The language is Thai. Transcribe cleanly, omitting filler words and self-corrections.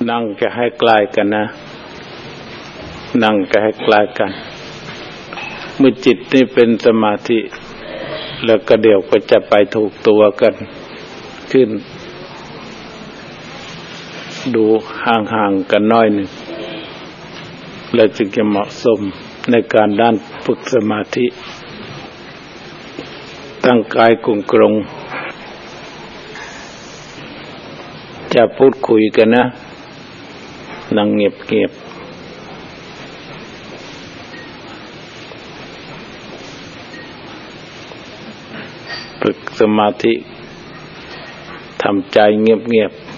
นั่งจะให้ใกล้กันนะนั่งจะให้ใกล้กันเมื่อจิตนี่เป็นสมาธิแล้วก็เดี๋ยวก็จะไปถูกตัวกันขึ้นดูห่างๆกันน้อยหนึ่งแล้วจึงจะเหมาะสมในการด้านฝึกสมาธิตั้งกายกลงจะพูดคุยกันนะนั่งเงียบฝึกสมาธิทำใจเงียบ